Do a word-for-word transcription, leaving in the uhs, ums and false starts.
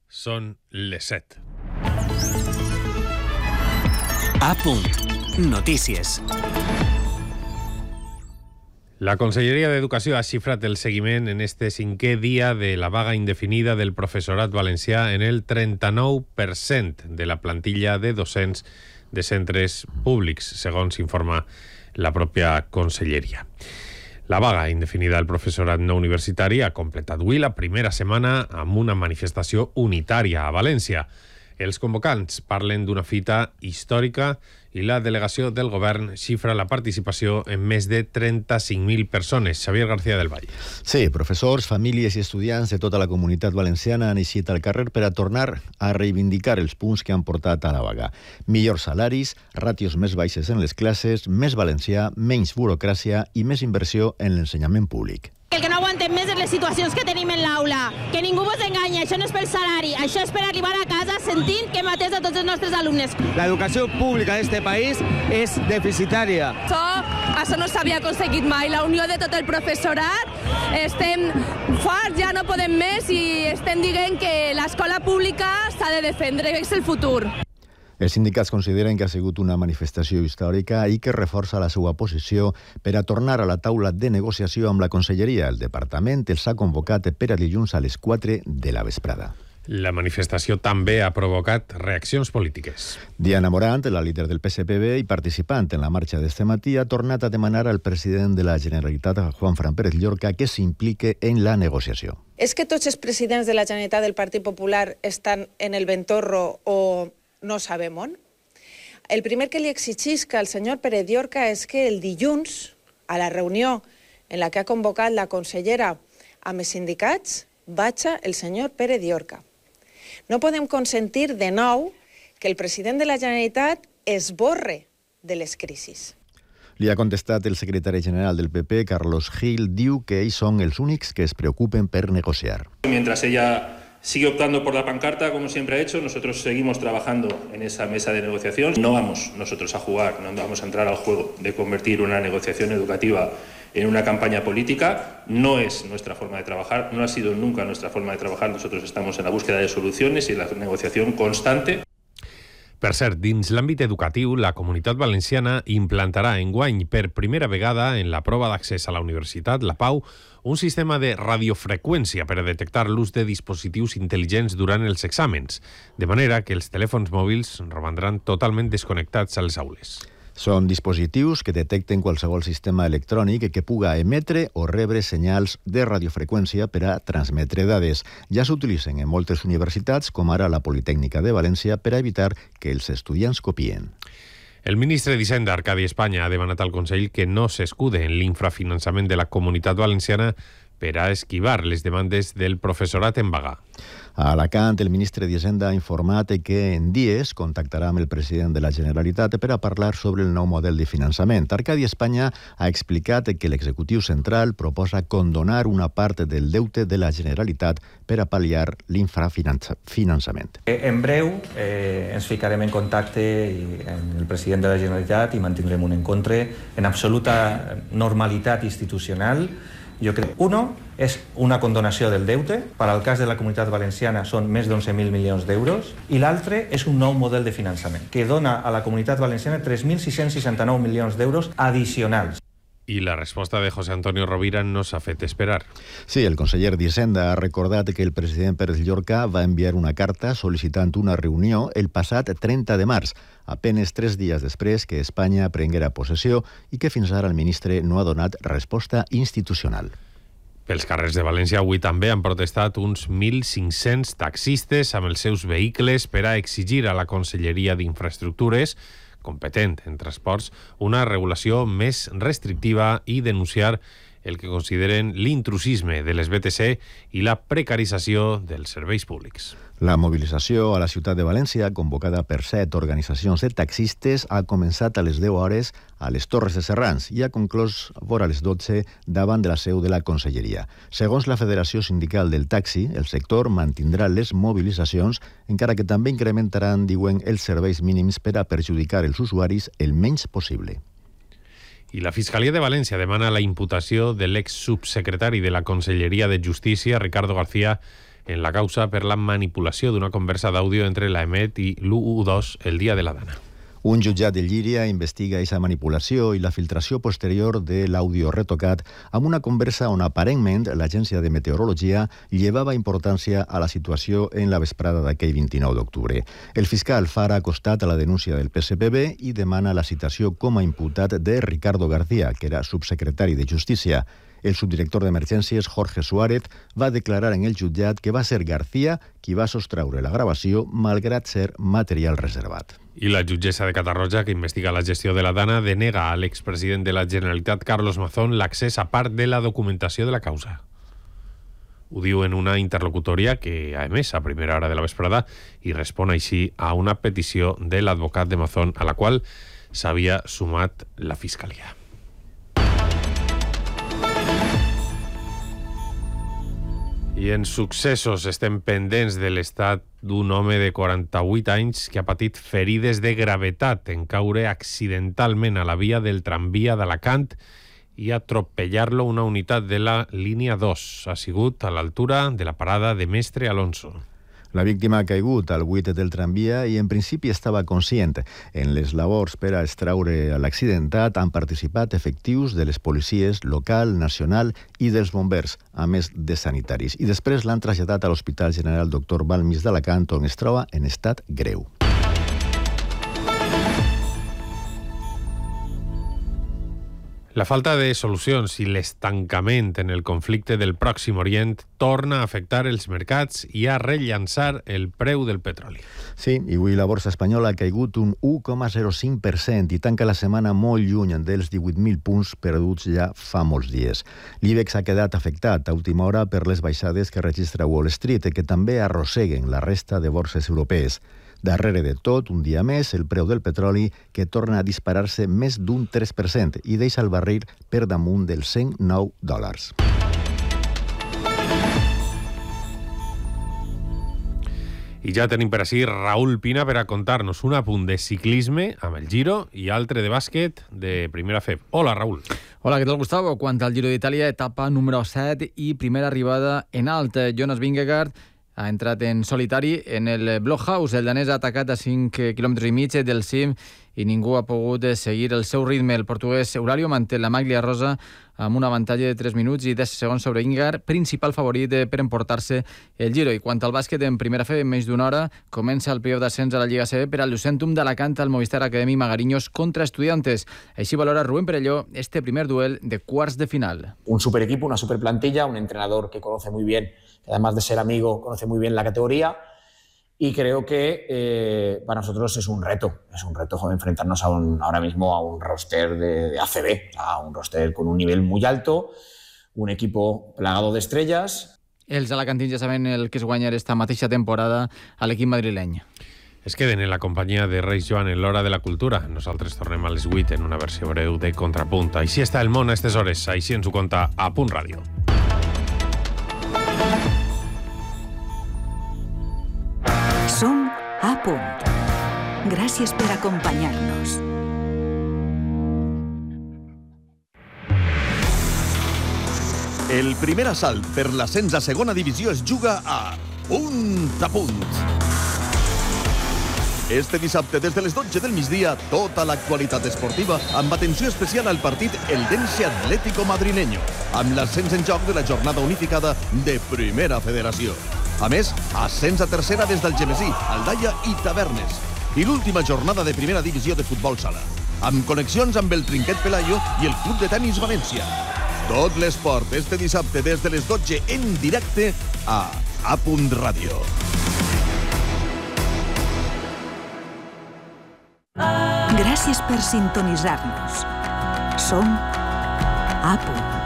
Són les set. A punt. Notícies. La Conselleria d'Educació ha xifrat el seguiment en este cinquè dia de la vaga indefinida del professorat valencià en el trenta-nou per cent de la plantilla de docents de centres públics, segons informa la pròpia Conselleria. La vaga indefinida del professorat no universitari ha completat avui la primera setmana amb una manifestació unitària a València. Els convocants parlen d'una fita històrica i la delegació del govern xifra la participació en més de trenta-cinc mil persones. Xavier García del Valle. Sí, professors, famílies i estudiants de tota la comunitat valenciana han eixit al carrer per a tornar a reivindicar els punts que han portat a la vaga. Millors salaris, ràtios més baixes en les classes, més valencià, menys burocràcia i més inversió en l'ensenyament públic. El que no aguantem més és les situacions que tenim en l'aula. Que ningú vos enganya, això no és pel salari, això és per arribar a casa sentint que hem atès a tots els nostres alumnes. L'educació pública d'aquest país és deficitària. Això, això no s'havia aconseguit mai. La unió de tot el professorat, estem forts, ja no podem més i estem dient que l'escola pública s'ha de defendre, és el futur. Els sindicats consideren que ha sigut una manifestació històrica i que reforça la seva posició per a tornar a la taula de negociació amb la Conselleria. El departament els ha convocat per a dilluns a les quatre de la vesprada. La manifestació també ha provocat reaccions polítiques. Diana Morant, la líder del P S P B i participant en la marxa d'este matí, ha tornat a demanar al president de la Generalitat, Juanfran Pérez Llorca, que s'implique en la negociació. És que tots els presidents de la Generalitat del Partit Popular estan en el ventorro o no sabem on? El primer que li exigís al senyor Pérez Llorca és que el dilluns, a la reunió en la que ha convocat la consellera amb els sindicats, vagi el senyor Pérez Llorca. No podem consentir de nou que el president de la Generalitat esborre de les crisis. Li ha contestat el secretari general del P P, Carlos Gil, diu que ells són els únics que es preocupen per negociar. Mientras ella sigue optando por la pancarta, como siempre ha hecho, nosotros seguimos trabajando en esa mesa de negociación. No vamos nosotros a jugar, no vamos a entrar al juego de convertir una negociación educativa en una campaña política. No es nuestra forma de trabajar, no ha sido nunca nuestra forma de trabajar. Nosotros estamos en la búsqueda de soluciones y en la negociación constante. Per cert, dins l'àmbit educatiu, la Comunitat Valenciana implantarà enguany per primera vegada en la prova d'accés a la universitat, la Pau, un sistema de radiofreqüència per a detectar l'ús de dispositius intel·ligents durant els exàmens, de manera que els telèfons mòbils romandran totalment desconnectats a les aules. Són dispositius que detecten qualsevol sistema electrònic que puga emetre o rebre senyals de radiofreqüència per a transmetre dades. Ja s'utilitzen en moltes universitats, com ara la Politècnica de València, per a evitar que els estudiants copien. El ministre d'Hisenda, Arcadi Espanya, ha demanat al Consell que no s'escude en l'infrafinançament de la Comunitat Valenciana per a esquivar les demandes del professorat en vaga. A Alacant, el ministre d'Hisenda ha informat que en dies contactarà amb el president de la Generalitat per a parlar sobre el nou model de finançament. Arcadi Espanya ha explicat que l'executiu central proposa condonar una part del deute de la Generalitat per a pal·liar l'infrafinançament. En breu eh, ens ficarem en contacte amb el president de la Generalitat i mantindrem un encontre en absoluta normalitat institucional. Jo crec, uno, és una condonació del deute, per al cas de la Comunitat Valenciana són més d'onze mil milions d'euros, i l'altre és un nou model de finançament, que dona a la Comunitat Valenciana tres mil sis-cents seixanta-nou milions d'euros addicionals. I la resposta de José Antonio Rovira no s'ha fet esperar. Sí, el conseller d'Hisenda ha recordat que el president Pérez Llorca va enviar una carta sol·licitant una reunió el passat trenta de març, apenes tres dies després que Espanya prenguera possessió i que fins ara el ministre no ha donat resposta institucional. Pels carrers de València avui també han protestat uns mil cinc-cents taxistes amb els seus vehicles per a exigir a la Conselleria d'Infraestructures, competent en transports, una regulació més restrictiva i denunciar el que consideren l'intrusisme de les B T C i la precarització dels serveis públics. La mobilització a la ciutat de València, convocada per set organitzacions de taxistes, ha començat a les deu hores a les Torres de Serrans i ha conclòs vora les dotze davant de la seu de la Conselleria. Segons la Federació Sindical del Taxi, el sector mantindrà les mobilitzacions, encara que també incrementaran, diuen, els serveis mínims per a perjudicar els usuaris el menys possible. I la Fiscalia de València demana la imputació de l'ex-subsecretari de la Conselleria de Justícia, Ricardo García, en la causa per la manipulació d'una conversa d'àudio entre l'A E M E T i l'U U dos el dia de la Dana. Un jutjat de Llíria investiga aquesta manipulació i la filtració posterior de l'àudio retocat amb una conversa on aparentment l'Agència de Meteorologia llevava importància a la situació en la vesprada d'aquell vint-i-nou d'octubre. El fiscal fa ara costat a la denúncia del P S P B i demana la citació com a imputat de Ricardo García, que era subsecretari de Justícia. El subdirector d'Emergències, Jorge Suárez, va declarar en el jutjat que va ser García qui va sostreure la gravació malgrat ser material reservat. I la jutgessa de Catarroja, que investiga la gestió de la Dana, denega a l'expresident de la Generalitat, Carlos Mazón, l'accés a part de la documentació de la causa. Ho diu en una interlocutòria que ha emès a primera hora de la vesprada i respon així a una petició de l'advocat de Mazón, a la qual s'havia sumat la Fiscalia. I en successos estem pendents de l'estat d'un home de quaranta-vuit anys que ha patit ferides de gravetat en caure accidentalment a la via del tramvia d'Alacant i atropellar-lo una unitat de la línia dos. Ha sigut a l'altura de la parada de Mestre Alonso. La víctima ha caigut al buit del tramvia i en principi estava conscient. En les labors per a extraure l'accidentat han participat efectius de les policies local, nacional i dels bombers, a més de sanitaris. I després l'han traslladat a l'Hospital General doctor Balmis d'Alacant, on es troba en estat greu. La falta de solucions i l'estancament en el conflicte del Pròxim Orient torna a afectar els mercats i a rellançar el preu del petroli. Sí, i avui la borsa espanyola ha caigut un u coma zero cinc per cent i tanca la setmana molt lluny dels divuit mil punts perduts ja fa molts dies. L'IBEX ha quedat afectat a última hora per les baixades que registra Wall Street, que també arrosseguen la resta de borses europees. Darrere de tot, un dia més, el preu del petroli que torna a disparar-se més d'un tres per cent i deixa el barril per damunt dels cent nou dòlars. I ja tenim per ací Raúl Pina per a contar-nos un apunt de ciclisme amb el Giro i altre de bàsquet de Primera F E B. Hola, Raúl. Hola, què tal, Gustavo? Quant al Giro d'Itàlia, etapa número set i primera arribada en alt. Jonas Vingegaard ha entrat en solitari en el Blockhaus. El danès ha atacat a cinc quilòmetres i mig del cim i ningú ha pogut seguir el seu ritme. El portuguès Eulàlio manté la maglia rosa amb un avantatge de tres minuts i deu segons sobre Vingegaard, principal favorit per emportar-se el Giro. I quant al bàsquet, en primera F E B, en menys d'una hora, comença el playoff d'ascens a la Lliga C B per al Lucentum d'Alacant al Movistar Academy Magariños contra Estudiantes. Així valora Rubén Perelló este primer duel de quarts de final. Un super equipo, una super plantilla, un entrenador que conoce muy bien, que además de ser amigo, conoce muy bien la categoría. Y creo que eh, para nosotros es un reto, es un reto enfrentarnos a un, ahora mismo a un roster de, de A C B, a un roster con un nivel muy alto, un equipo plagado de estrellas. Els alacantins ja saben el que es guanyar esta mateixa temporada a l'equip madrileny. Es queden en la companyia de Reis Joan en l'Hora de la Cultura. Nosaltres tornem a les vuit en una versió breu de Contrapunt. Així està el món a aquestes hores, així ens ho conta a Punt Ràdio. Som a punt. Gràcies per acompanyar-nos. El primer assalt per l'ascens a segona divisió es juga a Punt a Punt. Este dissabte, des de les dotze del migdia, tota l'actualitat esportiva amb atenció especial al partit Eldense Atlético Madrileño, amb l'ascens en joc de la jornada unificada de Primera Federació. A més, ascens a tercera des del Gemesí, Aldaia i Tavernes. I l'última jornada de primera divisió de futbol sala, amb connexions amb el Trinquet Pelayo i el Club de Tenis València. Tot l'esport este dissabte des de les dotze en directe a A Punt Ràdio. Gràcies per sintonitzar-nos. Som a punt.